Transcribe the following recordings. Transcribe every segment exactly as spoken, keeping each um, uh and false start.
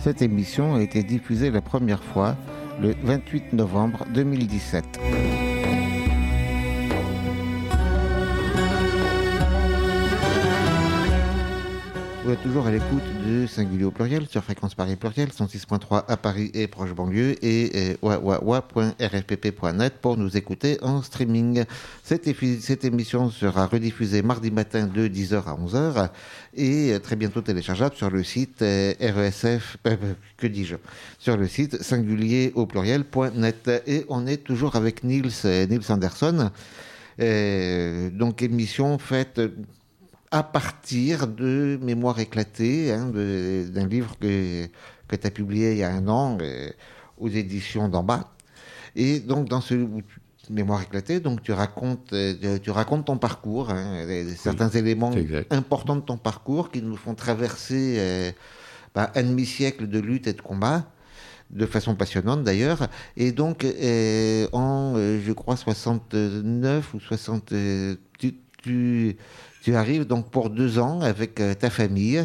Cette émission a été diffusée la première fois le vingt-huit novembre deux mille dix-sept. Vous êtes toujours à l'écoute de Singulier au pluriel sur Fréquence Paris Pluriel, cent six point trois à Paris et proche banlieue et wa wa wa point r f p p point net pour nous écouter en streaming. Cette, effi- cette émission sera rediffusée mardi matin de dix heures à onze heures et très bientôt téléchargeable sur le site euh, R E S F, euh, que dis-je, sur le site singulier au pluriel point net. Et on est toujours avec Niels, euh, Niels Anderson. Euh, donc émission faite à partir de Mémoires éclatées, hein, de, d'un livre que, que tu as publié il y a un an euh, aux éditions d'en bas. Et donc, dans ce Mémoires éclatées, donc, tu, racontes, euh, tu racontes ton parcours, hein, les, certains oui, éléments importants de ton parcours qui nous font traverser euh, bah, un demi-siècle de lutte et de combat, de façon passionnante d'ailleurs. Et donc, euh, en, euh, je crois, soixante-neuf ou soixante... Euh, tu, tu Tu arrives donc pour deux ans avec euh, ta famille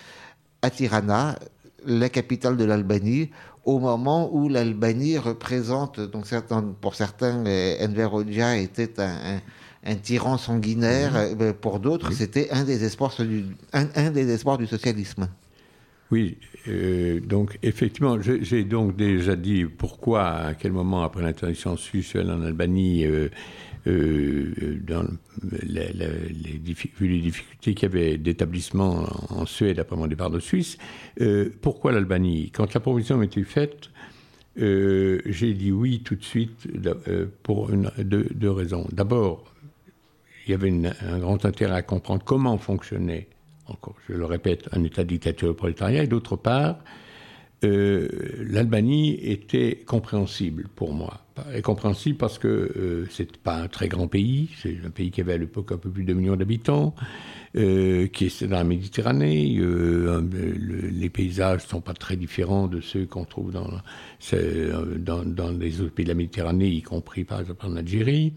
à Tirana, la capitale de l'Albanie, au moment où l'Albanie représente, donc certains, pour certains, euh, Enver Hoxha était un, un, un tyran sanguinaire, mmh. euh, pour d'autres, oui. c'était un des espoirs du, un, un des espoirs du socialisme. Oui, euh, donc effectivement, j'ai, j'ai donc déjà dit pourquoi, à quel moment, après l'interdiction suisse, je suis allé en Albanie, euh, Euh, dans la, la, les, vu les difficultés qu'il y avait d'établissement en, en Suède après mon départ de Suisse. Euh, pourquoi l'Albanie ? Quand la proposition m'a été faite, euh, j'ai dit oui tout de suite euh, pour une, deux, deux raisons. D'abord, il y avait une, un grand intérêt à comprendre comment fonctionnait, encore, je le répète, un État dictature au prolétariat, et d'autre part, Euh, l'Albanie était compréhensible pour moi. Et compréhensible parce que euh, c'est pas un très grand pays, c'est un pays qui avait à l'époque un peu plus de deux millions d'habitants, euh, qui est dans la Méditerranée. Euh, le, les paysages sont pas très différents de ceux qu'on trouve dans, dans, dans les autres pays de la Méditerranée, y compris par exemple en Algérie.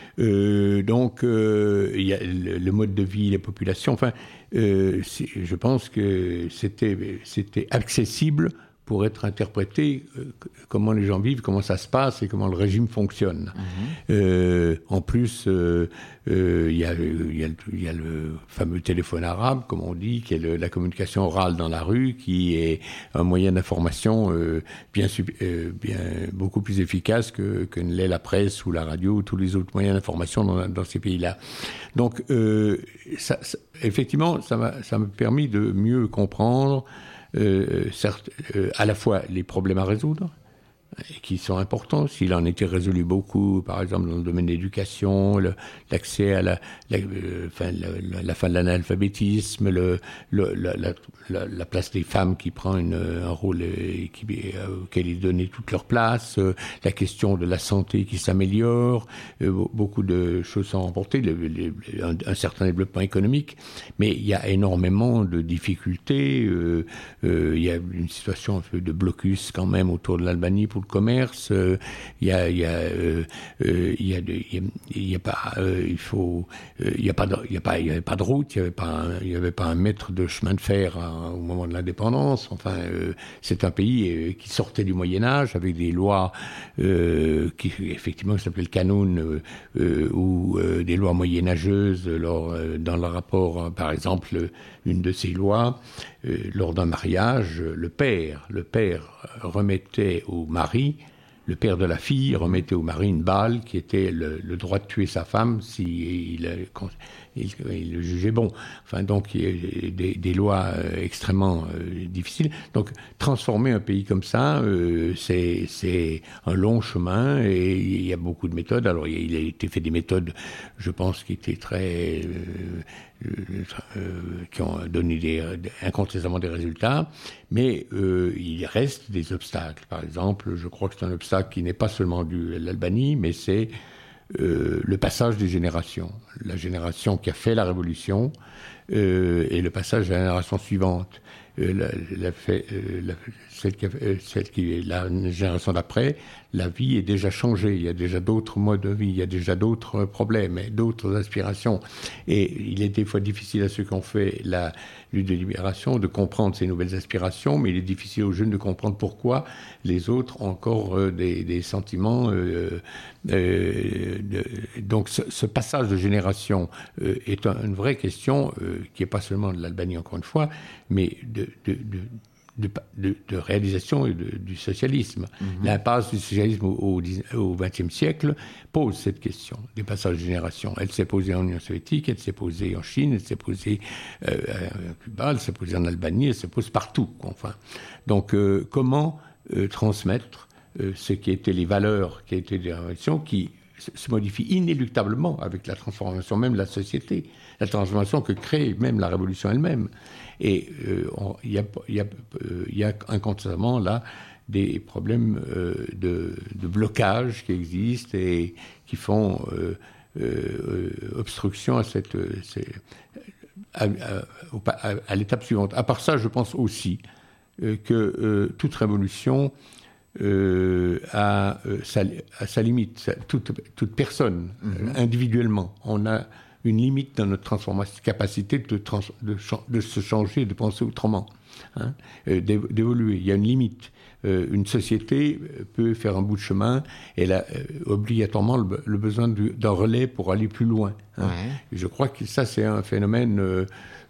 Euh, donc, euh, il y a le, le mode de vie, les populations. Enfin, euh, je pense que c'était, c'était accessible pour être interprété euh, comment les gens vivent, comment ça se passe et comment le régime fonctionne. Mmh. Euh, en plus, euh, euh, y a, y a, y a le fameux téléphone arabe, comme on dit, qui est le, la communication orale dans la rue, qui est un moyen d'information euh, bien, euh, bien beaucoup plus efficace que, que ne l'est la presse ou la radio ou tous les autres moyens d'information dans, dans ces pays-là. Donc, euh, ça, ça, effectivement, ça m'a, ça m'a permis de mieux comprendre Euh, certes, euh, à la fois les problèmes à résoudre, qui sont importants. S'il en était résolu beaucoup, par exemple dans le domaine de l'éducation, le, l'accès à la, la, euh, fin, la, la fin de l'analphabétisme, le, le, la, la, la place des femmes qui prend une, un rôle euh, qui, euh, auquel est donné toute leur place, euh, la question de la santé qui s'améliore, euh, beaucoup de choses sont remportées, le, le, un, un certain développement économique, mais il y a énormément de difficultés. Euh, euh, il y a une situation un peu de blocus quand même autour de l'Albanie pour le commerce. Il euh, y a, il y a, euh, euh, il y a, il y a pas, euh, il faut, il euh, y a pas, de, il y a pas, il y avait pas de route, il y avait pas, un, il y avait pas un mètre de chemin de fer hein, au moment de l'indépendance. Enfin, euh, c'est un pays euh, qui sortait du Moyen Âge avec des lois euh, qui effectivement s'appelaient le canon euh, euh, ou euh, des lois moyenâgeuses. Lors, euh, dans le rapport, hein, par exemple, une de ces lois, euh, lors d'un mariage, le père, le père remettait au mari, le père de la fille remettait au mari une balle qui était le, le droit de tuer sa femme si il, il, il le jugeait bon. Enfin, donc, il y a des, des lois extrêmement euh, difficiles. Donc, transformer un pays comme ça, euh, c'est, c'est un long chemin et il y a beaucoup de méthodes. Alors, il a été fait des méthodes, je pense, qui étaient très... Euh, Euh, qui ont donné des, incontestablement des résultats, mais euh, il reste des obstacles. Par exemple, je crois que c'est un obstacle qui n'est pas seulement dû à l'Albanie, mais c'est euh, le passage des générations. La génération qui a fait la révolution euh, et le passage à la génération suivante. euh, la, la, fait, euh, la, celle, qui, euh, celle qui est la génération d'après, la vie est déjà changée. Il y a déjà d'autres modes de vie, il y a déjà d'autres problèmes, d'autres aspirations. Et il est des fois difficile à ceux qui ont fait la lutte de libération de comprendre ces nouvelles aspirations, mais il est difficile aux jeunes de comprendre pourquoi les autres ont encore euh, des, des sentiments. Euh, euh, de, donc ce, ce passage de génération euh, est un, une vraie question euh, qui n'est pas seulement de l'Albanie, encore une fois, mais de, de, de De, de, de réalisation de, du socialisme. Mm-hmm. L'impasse du socialisme au vingtième siècle pose cette question des passages de génération. Elle s'est posée en Union soviétique, elle s'est posée en Chine, elle s'est posée euh, à Cuba, elle s'est posée en Albanie, elle se pose partout. Enfin, donc, euh, comment euh, transmettre euh, ce qui étaient les valeurs qui étaient des révolutions, qui se modifient inéluctablement avec la transformation même de la société, la transformation que crée même la révolution elle-même. Et il euh, y, y, euh, y a incontestablement là des problèmes euh, de, de blocage qui existent et qui font euh, euh, obstruction à, cette, cette, à, à, à l'étape suivante. À part ça, je pense aussi euh, que euh, toute révolution euh, a, euh, sa, a sa limite. Sa, toute, toute personne, mm-hmm. individuellement, on a une limite dans notre transformation, capacité de, trans, de, de se changer, de penser autrement, hein, euh, d'évoluer. Il y a une limite. Euh, une société peut faire un bout de chemin, elle a euh, obligatoirement le, le besoin du, d'un relais pour aller plus loin. Hein. Ouais. Je crois que ça, c'est un phénomène euh,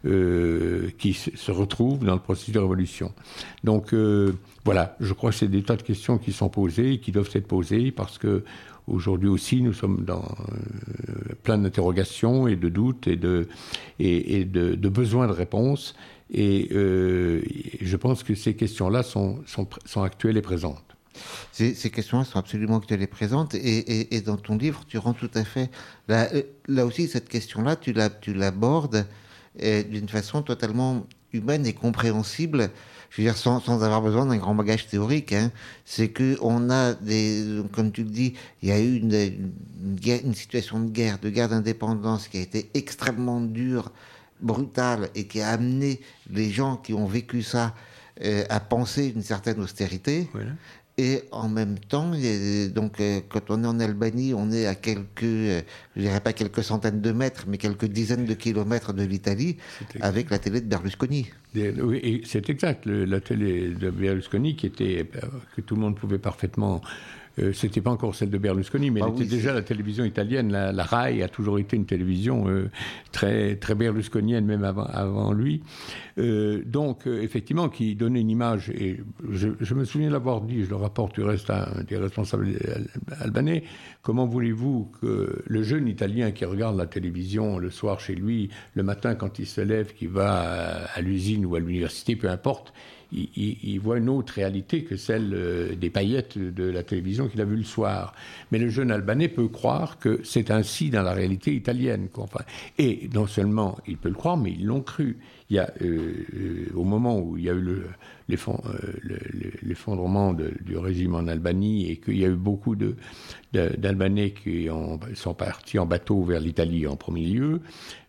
euh, qui se retrouve dans le processus de révolution. Donc, euh, voilà, je crois que c'est des tas de questions qui sont posées, qui doivent être posées, parce que aujourd'hui aussi, nous sommes dans euh, plein d'interrogations et de doutes et de, et, et de, de besoins de réponses. Et euh, je pense que ces questions-là sont, sont, sont actuelles et présentes. Ces, ces questions-là sont absolument actuelles et présentes. Et, et, et dans ton livre, tu rends tout à fait... Là, là aussi, cette question-là, tu, la, tu l'abordes euh, d'une façon totalement humaine et compréhensible. Je veux dire, sans, sans avoir besoin d'un grand bagage théorique, hein. C'est qu'on a des, comme tu le dis, il y a eu une, une, guerre, une situation de guerre, de guerre d'indépendance qui a été extrêmement dure, brutale, et qui a amené les gens qui ont vécu ça euh, à penser une certaine austérité. Voilà. Et en même temps, donc, euh, quand on est en Albanie, on est à quelques, euh, je dirais pas quelques centaines de mètres, mais quelques dizaines de kilomètres de l'Italie, avec la télé de Berlusconi. Oui, et c'est exact. Le, la télé de Berlusconi, qui était, que tout le monde pouvait parfaitement... Euh, c'était pas encore celle de Berlusconi, mais ah, elle oui, était déjà la télévision italienne. La, la Rai a toujours été une télévision euh, très, très berlusconienne, même avant, avant lui. Euh, donc, euh, effectivement, qui donnait une image, et je, je me souviens l'avoir dit, je le rapporte du reste à un des responsables albanais, comment voulez-vous que le jeune Italien qui regarde la télévision le soir chez lui, le matin quand il se lève, qui va à, à l'usine ou à l'université, peu importe, Il, il, il voit une autre réalité que celle euh, des paillettes de la télévision qu'il a vue le soir. Mais le jeune Albanais peut croire que c'est ainsi dans la réalité italienne. Enfin, et non seulement il peut le croire, mais ils l'ont cru. Il y a, euh, euh, au moment où il y a eu le, l'effondrement, euh, le, l'effondrement de, du régime en Albanie et qu'il y a eu beaucoup de, de, d'Albanais qui ont, sont partis en bateau vers l'Italie en premier lieu,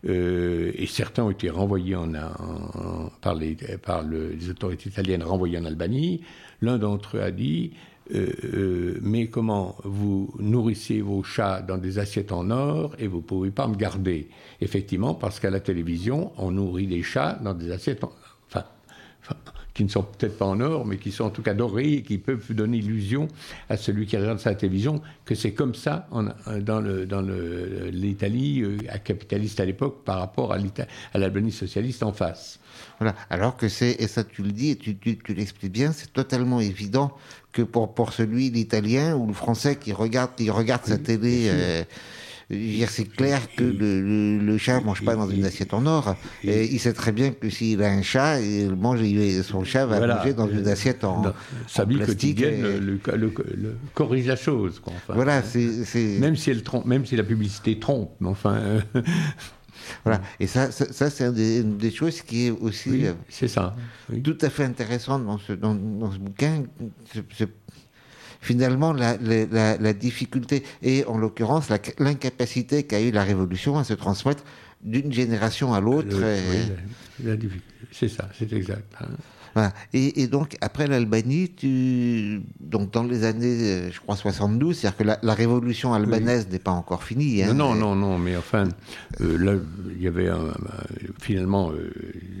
euh, et certains ont été renvoyés en, en, par, les, par le, les autorités italiennes, renvoyés en Albanie. L'un d'entre eux a dit euh, euh, mais comment vous nourrissez vos chats dans des assiettes en or et vous ne pouvez pas me garder? Effectivement, parce qu'à la télévision, on nourrit des chats dans des assiettes en, enfin, enfin, qui ne sont peut-être pas en or, mais qui sont en tout cas dorés et qui peuvent donner illusion à celui qui regarde sa télévision que c'est comme ça en, dans, le, dans le, l'Italie euh, capitaliste à l'époque par rapport à, à l'Albanie socialiste en face. Voilà. Alors que c'est, et ça tu le dis et tu, tu, tu l'expliques bien, c'est totalement évident que pour, pour celui, l'Italien ou le Français qui regarde, qui regarde sa télé, euh, c'est clair que le, le, le chat ne mange pas dans une assiette en or. Et il sait très bien que s'il a un chat, il mange, son chat va voilà. manger dans une assiette en, dans sa vie quotidienne, et... le, le, le, le corrige la chose. Quoi, enfin. Voilà, c'est, c'est... Même si elle trompe, même si la publicité trompe, mais enfin. Euh... Voilà, et ça, ça, ça c'est une des, une des choses qui est aussi oui, c'est ça. Oui. tout à fait intéressante dans ce, dans, dans ce bouquin. C'est, c'est finalement la, la, la difficulté et en l'occurrence la, l'incapacité qu'a eu la Révolution à se transmettre d'une génération à l'autre. Le, et... oui, la, la, c'est ça, c'est exact. Hein. Voilà. Et, et donc, après l'Albanie, tu... donc dans les années, je crois, soixante-douze, c'est-à-dire que la, la révolution albanaise oui. n'est pas encore finie. Hein, non, mais... non, non, mais enfin, euh, là, il y avait un, finalement, euh,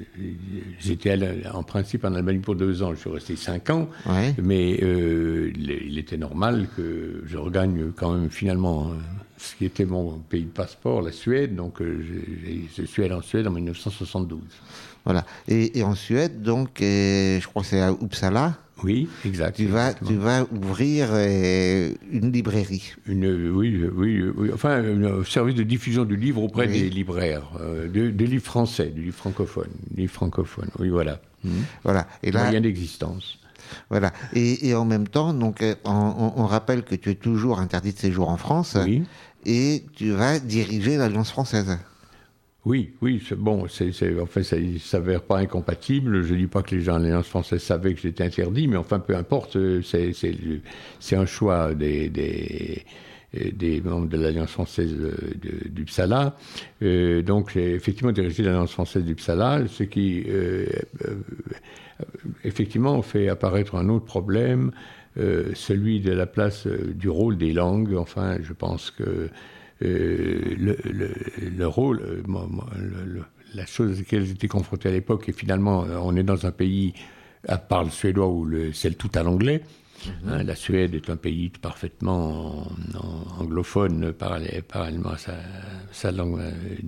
j'étais allé, en principe en Albanie pour deux ans, je suis resté cinq ans, ouais. mais euh, il était normal que je regagne quand même finalement ce qui était mon pays de passeport, la Suède, donc euh, je suis allé en Suède en dix-neuf cent soixante-douze. Voilà. Et, et en Suède, donc, euh, je crois que c'est à Uppsala. Oui, exact. Tu vas, tu vas ouvrir euh, une librairie. Une, oui, oui, oui, enfin, un service de diffusion du livre auprès oui. des libraires, euh, des de livres français, du livre francophone, du livre francophone. Oui, voilà. Mmh. Voilà. Et là, moyen d'existence. Voilà. Et, et en même temps, donc, on, on, on rappelle que tu es toujours interdit de séjour en France. Oui. Et tu vas diriger l'Alliance française. Oui, oui, c'est bon, c'est, c'est, en fait, ça ne s'avère pas incompatible. Je ne dis pas que les gens de l'Alliance française savaient que j'étais interdit, mais enfin, peu importe, c'est, c'est, c'est un choix des, des, des membres de l'Alliance française d'Uppsala. Euh, donc, j'ai effectivement dirigé l'Alliance française d'Uppsala, ce qui, euh, euh, effectivement, fait apparaître un autre problème, euh, celui de la place, euh, du rôle des langues. Enfin, je pense que Euh, le, le, le rôle, euh, moi, moi, le, le, la chose à laquelle j'étais confronté à l'époque, et finalement, on est dans un pays, à part le suédois, où le, c'est le tout à l'anglais. Mm-hmm. Hein, la Suède est un pays parfaitement en, en anglophone, parallèlement à sa, sa langue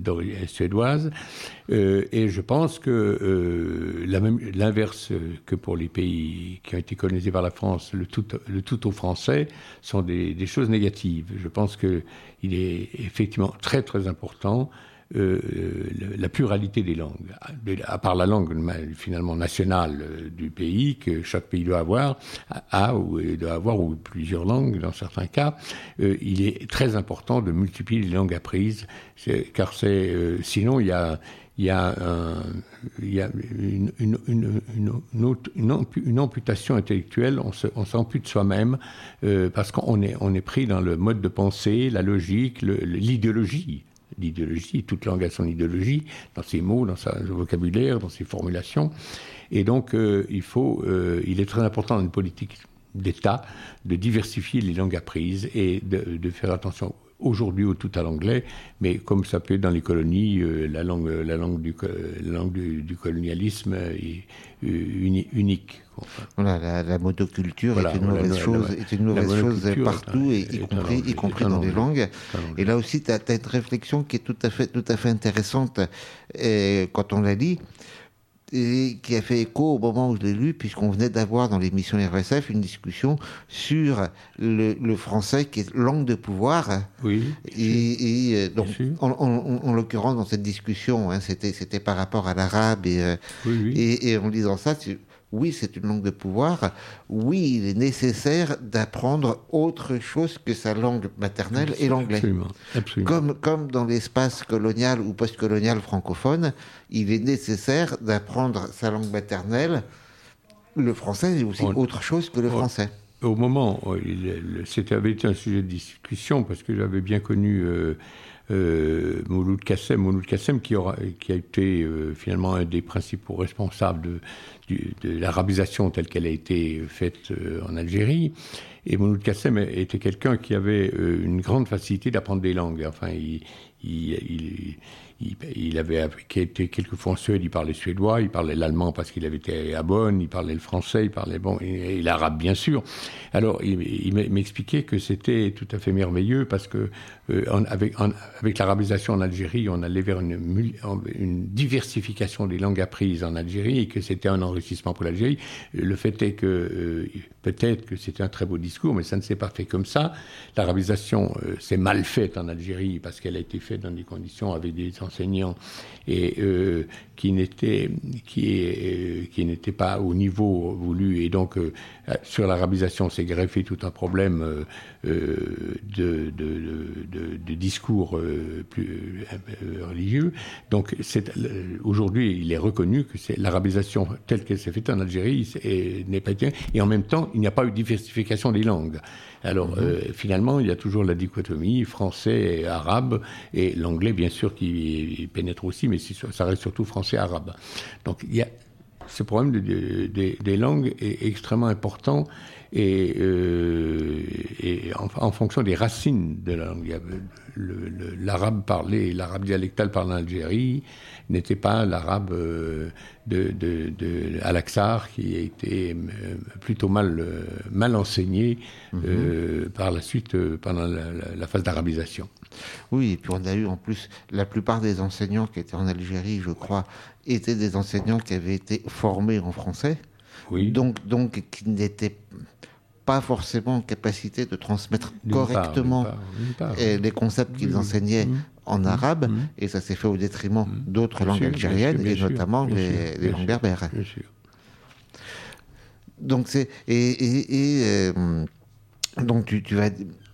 suédoise. Euh, et je pense que euh, la même, l'inverse que pour les pays qui ont été colonisés par la France, le tout, le tout au français, sont des, des choses négatives. Je pense qu'il est effectivement très très important Euh, la pluralité des langues, à part la langue finalement nationale du pays que chaque pays doit avoir, a ou doit avoir ou plusieurs langues dans certains cas. Euh, il est très important de multiplier les langues apprises, c'est, car c'est euh, sinon il y a il y a, un, il y a une, une, une, une, une, une amputation intellectuelle, on, se, on s'ampute soi-même euh, parce qu'on est, on est pris dans le mode de pensée, la logique, le, l'idéologie. L'idéologie, toute langue a son idéologie, dans ses mots, dans son vocabulaire, dans ses formulations. Et donc, euh, il faut, euh, il est très important dans une politique d'État de diversifier les langues apprises et de, de faire attention aujourd'hui au tout à l'anglais, mais comme ça peut être dans les colonies, euh, la langue, la langue, du, la langue du, du colonialisme est uni, unique. Enfin. Voilà, la, la monoculture voilà, est une mauvaise la, chose, la, est une mauvaise chose partout, et, y compris, y compris dans les langues. Et là aussi, tu as une réflexion qui est tout à fait, tout à fait intéressante et, quand on la lit, et qui a fait écho au moment où je l'ai lu, puisqu'on venait d'avoir dans l'émission R S F une discussion sur le, le français qui est langue de pouvoir. Oui. Et, et donc, en, en, en l'occurrence, dans cette discussion, hein, c'était, c'était par rapport à l'arabe, et, oui, oui. et, et en lisant ça, tu, oui, c'est une langue de pouvoir. Oui, il est nécessaire d'apprendre autre chose que sa langue maternelle absolument, et l'anglais. Absolument, absolument. Comme, comme dans l'espace colonial ou post-colonial francophone, il est nécessaire d'apprendre sa langue maternelle. Le français est aussi on, autre chose que le on, français. Au moment, il, c'était avait été un sujet de discussion parce que j'avais bien connu euh, euh, Mouloud Kassem, Mouloud Kassem qui, aura, qui a été euh, finalement un des principaux responsables de, du, de l'arabisation telle qu'elle a été faite euh, en Algérie. Et Mouloud Kassem était quelqu'un qui avait euh, une grande facilité d'apprendre des langues. Enfin, il, il, il, il, il avait été quelquefois en Suède, il parlait suédois, il parlait l'allemand parce qu'il avait été à Bonn, il parlait le français, il parlait bon, et, et l'arabe bien sûr. Alors, il, il m'expliquait que c'était tout à fait merveilleux parce que euh, en, avec, en, avec l'arabisation en Algérie, on allait vers une, une diversification des langues apprises en Algérie et que c'était un enrichissement pour l'Algérie. Le fait est que euh, peut-être que c'était un très beau discours, mais ça ne s'est pas fait comme ça. L'arabisation euh, s'est mal faite en Algérie parce qu'elle a été faite dans des conditions avec des enseignants et euh, qui n'étaient qui, euh, qui n'étaient pas au niveau voulu, et donc euh, sur l'arabisation s'est greffé tout un problème euh, de, de, de, de, de discours euh, plus euh, religieux. Donc c'est, aujourd'hui il est reconnu que c'est l'arabisation telle qu'elle s'est faite en Algérie et, n'est pas bien, et en même temps il n'y a pas eu de diversification des langues. Alors mmh. euh, finalement il y a toujours la dichotomie français et arabe, et l'anglais bien sûr qui y pénètre aussi, mais ça reste surtout français-arabe. Donc il y a ce problème de, de, de, des langues est extrêmement important et, euh, et en, en fonction des racines de la langue. Il y a le, le, l'arabe parlé, l'arabe dialectal parlé en Algérie n'était pas l'arabe euh, de, de, de Al-Aqsar qui a été euh, plutôt mal, euh, mal enseigné euh, mm-hmm. par la suite euh, pendant la, la, la phase d'arabisation. Oui, et puis on a eu en plus, la plupart des enseignants qui étaient en Algérie, je crois, étaient des enseignants qui avaient été formés en français, oui. donc, donc qui n'étaient pas forcément en capacité de transmettre d'une correctement part, part, part, les concepts qu'ils oui, enseignaient oui, en arabe, oui, et ça s'est fait au détriment d'autres bien langues sûr, algériennes, bien sûr, et notamment bien les, sûr, les langues sûr, berbères. Bien sûr. Donc, c'est, et, et, et euh, donc tu, tu vas...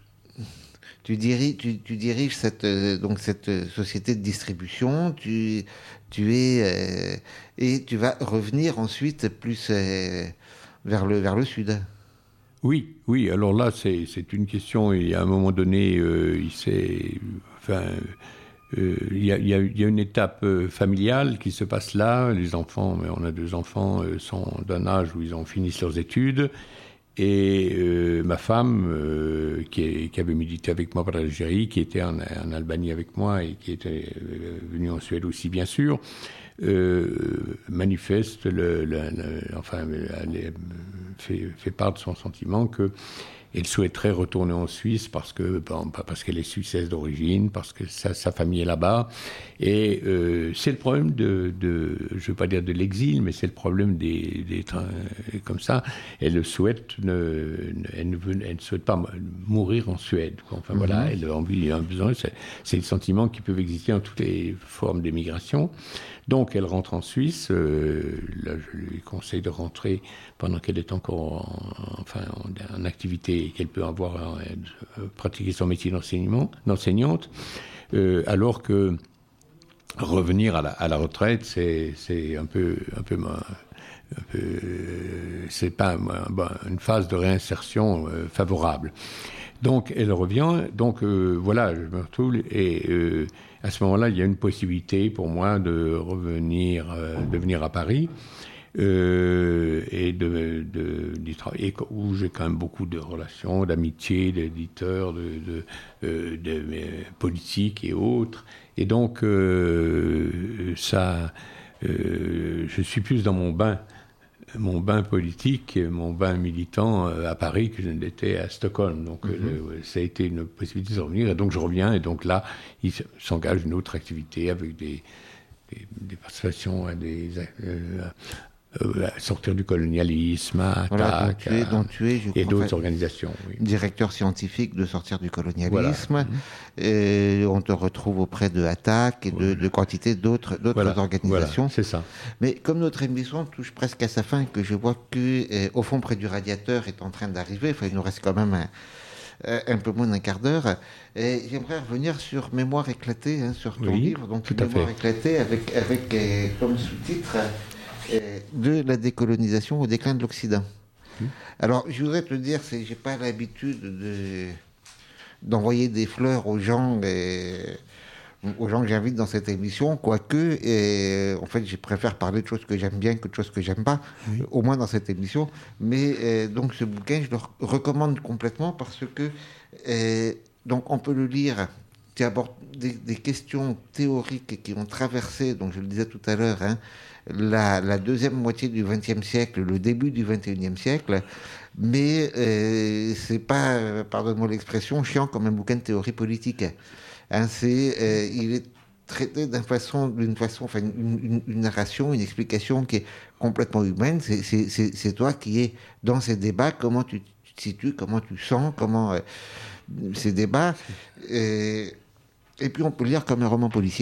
Tu diriges, tu, tu diriges cette, euh, donc cette société de distribution, tu, tu es, euh, et tu vas revenir ensuite plus euh, vers, le, vers le sud. Oui, oui. Alors là, c'est, c'est une question. Et à un moment donné, euh, il s'est, enfin, euh, il y a, il y a, il y a une étape euh, familiale qui se passe là. Les enfants, mais on a deux enfants, euh, sont d'un âge où ils ont fini leurs études. Et euh, ma femme, euh, qui, est, qui avait milité avec moi pour l'Algérie, qui était en, en Albanie avec moi et qui était euh, venue en Suède aussi, bien sûr, euh, manifeste, le, le, le, enfin, elle fait, fait part de son sentiment que elle souhaiterait retourner en Suisse parce que, bon, pas parce qu'elle est suissesse d'origine, parce que sa, sa famille est là-bas. Et euh, c'est le problème de, de je ne veux pas dire de l'exil, mais c'est le problème des, des euh, comme ça. Elle souhaite, ne, elle, ne veut, elle ne souhaite pas mourir en Suède. Enfin mm-hmm. voilà, elle a envie, un besoin. C'est, c'est le sentiment qui peut exister en toutes les formes d'émigration. Donc elle rentre en Suisse. Euh, là, je lui conseille de rentrer pendant qu'elle est encore en, enfin, en, en activité, qu'elle peut avoir euh, pratiqué son métier d'enseignement, d'enseignante, euh, alors que revenir à la, à la retraite, c'est, c'est un peu, un peu, un peu c'est pas un, une phase de réinsertion euh, favorable. Donc elle revient. Donc euh, voilà, je me retrouve et euh, à ce moment-là, il y a une possibilité pour moi de revenir, euh, de venir à Paris. Euh, et de, de, d'y travailler, où j'ai quand même beaucoup de relations, d'amitié, d'éditeurs, de, de, euh, de, de politiques et autres. Et donc, euh, ça, euh, je suis plus dans mon bain, mon bain politique, mon bain militant à Paris que je ne l'étais à Stockholm. Donc, mm-hmm. euh, ça a été une possibilité de revenir. Et donc, je reviens. Et donc là, il s'engage une autre activité avec des, des, des participations à des... Euh, Euh, sortir du colonialisme, à voilà, dont tu es, dont tu es, je et crois, d'autres fait, organisations. Oui. Directeur scientifique de Sortir du colonialisme. Voilà. Et on te retrouve auprès de A T A C et de, de quantité d'autres, d'autres voilà. organisations. Voilà, c'est ça. Mais comme notre émission touche presque à sa fin, que je vois que, euh, au fond, près du radiateur est en train d'arriver, enfin, il nous reste quand même un, un peu moins d'un quart d'heure. Et j'aimerais revenir sur Mémoire éclatée, hein, sur ton oui, livre. Donc, tout à Mémoire fait. éclatée avec, avec euh, comme sous-titre de la décolonisation au déclin de l'Occident. Mmh. Alors, je voudrais te dire, c'est, j'ai pas l'habitude de, d'envoyer des fleurs aux gens, et, aux gens que j'invite dans cette émission, quoique, et, en fait, je préfère parler de choses que j'aime bien que de choses que j'aime pas, mmh. au moins dans cette émission. Mais et, donc, ce bouquin, je le recommande complètement parce que, et, donc, on peut le lire. Tu abordes des, des questions théoriques qui ont traversé, donc je le disais tout à l'heure, hein, la, la deuxième moitié du vingtième siècle, le début du vingt et unième siècle, mais euh, c'est pas, euh, pardonne-moi l'expression, chiant comme un bouquin de théorie politique. Hein, c'est, euh, il est traité d'une façon, d'une façon, enfin, une, une, une narration, une explication qui est complètement humaine. C'est, c'est, c'est, c'est toi qui es dans ces débats, comment tu, tu te situes, comment tu sens, comment euh, ces débats. Euh, et puis on peut le lire comme un roman policier.